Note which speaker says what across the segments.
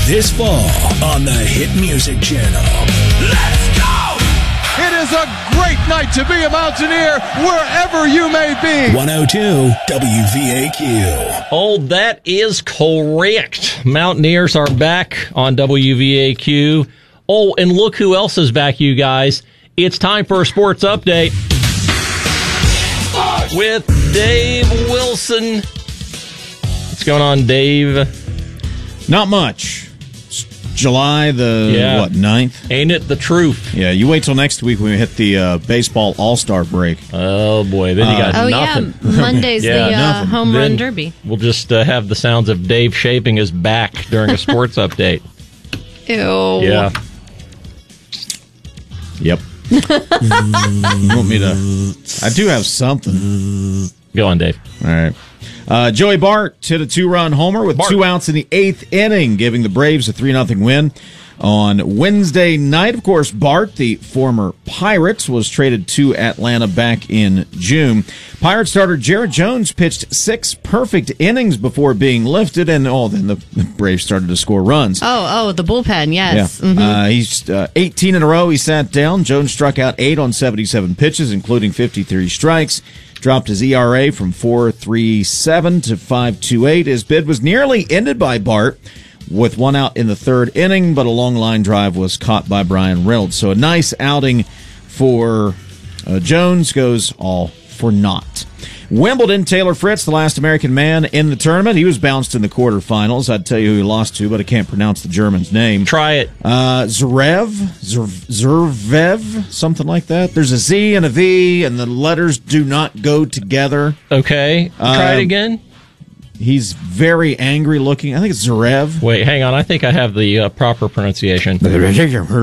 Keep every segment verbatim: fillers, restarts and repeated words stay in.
Speaker 1: This fall on the Hit Music Channel. Let's go!
Speaker 2: It is a great night to be a Mountaineer wherever you may be.
Speaker 1: one oh two W V A Q.
Speaker 3: Oh, that is correct. Mountaineers are back on W V A Q. Oh, and look who else is back, you guys. It's time for a sports update with Dave Wilson. What's going on, Dave?
Speaker 4: Not much. It's July the,
Speaker 3: Yeah.
Speaker 4: what, ninth?
Speaker 3: Ain't it the truth?
Speaker 4: Yeah, you wait till next week when we hit the uh, baseball all-star break.
Speaker 3: Oh, boy. Then you got
Speaker 5: Oh,
Speaker 3: nothing.
Speaker 5: yeah. Monday's
Speaker 3: Yeah,
Speaker 5: the uh,
Speaker 4: nothing.
Speaker 5: home
Speaker 3: Then
Speaker 5: run derby.
Speaker 3: We'll just uh, have the sounds of Dave shaping his back during a sports update.
Speaker 5: Ew.
Speaker 3: Yeah.
Speaker 4: Yep. You want me to... I do have something.
Speaker 3: Go on, Dave.
Speaker 4: All right. Uh, Joey Bart hit a two-run homer with
Speaker 3: Bart.
Speaker 4: two outs in the eighth inning, giving the Braves a three nothing win. On Wednesday night, of course, Bart, the former Pirates, was traded to Atlanta back in June. Pirate starter Jared Jones pitched six perfect innings before being lifted, and oh, then the, the Braves started to score runs.
Speaker 5: Oh, oh, the bullpen, yes.
Speaker 4: Yeah.
Speaker 5: Mhm.
Speaker 4: Uh, he's uh, eighteen in a row. He sat down. Jones struck out eight on seventy-seven pitches, including fifty-three strikes. Dropped his E R A from four point three seven to five point two eight. His bid was nearly ended by Bart with one out in the third inning, but a long line drive was caught by Brian Reynolds. So a nice outing for uh, Jones, goes all for naught. Wimbledon, Taylor Fritz, the last American man in the tournament. He was bounced in the quarterfinals. I'd tell you who he lost to, but I can't pronounce the German's name.
Speaker 3: Try it.
Speaker 4: Uh, Zverev, Zverev, Zverev, something like that. There's a Z and a V, and the letters do not go together.
Speaker 3: Okay. Try it
Speaker 4: Um,
Speaker 3: again.
Speaker 4: He's very angry looking. I think it's Zverev.
Speaker 3: Wait, hang on. I think I have the uh, proper pronunciation. There it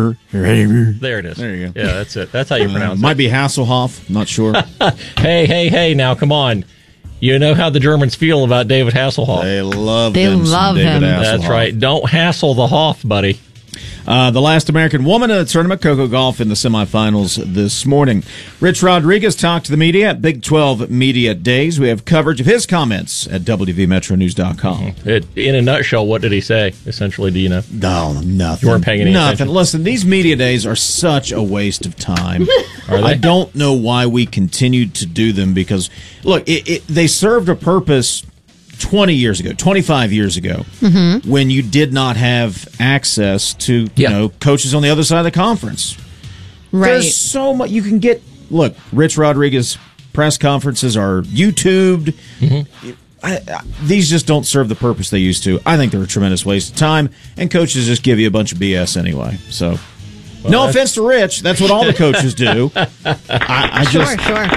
Speaker 3: is.
Speaker 4: There you go.
Speaker 3: Yeah, that's it. That's how you
Speaker 4: Uh,
Speaker 3: pronounce
Speaker 4: might be Hasselhoff. Not sure.
Speaker 3: it. Hey, hey, hey, now, come on. You know how the Germans feel about David Hasselhoff.
Speaker 4: They love
Speaker 5: They
Speaker 4: them some
Speaker 5: love
Speaker 4: David
Speaker 5: him.
Speaker 4: Hasselhoff.
Speaker 3: That's right. Don't hassle the Hoff, buddy.
Speaker 4: Uh, the last American woman in the tournament, Coco Gauff, in the semifinals this morning. Rich Rodriguez talked to the media at Big twelve Media Days. We have coverage of his comments at W V Metro News dot com.
Speaker 3: It, in a nutshell, what did he say, essentially? Do you know?
Speaker 4: No, nothing.
Speaker 3: You weren't paying any
Speaker 4: nothing.
Speaker 3: attention?
Speaker 4: Listen, these media days are such a waste of time.
Speaker 3: Are they?
Speaker 4: I don't know why we continued to do them because, look, it, it, they served a purpose twenty years ago, twenty-five years ago,
Speaker 5: Mm-hmm.
Speaker 4: when you did not have access to, you
Speaker 3: Yeah.
Speaker 4: know, coaches on the other side of the conference.
Speaker 5: Right.
Speaker 4: There's so much you can get. Look, Rich Rodriguez press conferences are YouTubed.
Speaker 3: Mm-hmm.
Speaker 4: I, I, these just don't serve the purpose they used to. I think they're a tremendous waste of time, and coaches just give you a bunch of B S anyway. So, no offense to Rich, that's what all the coaches do. I, I just,
Speaker 5: Sure, sure.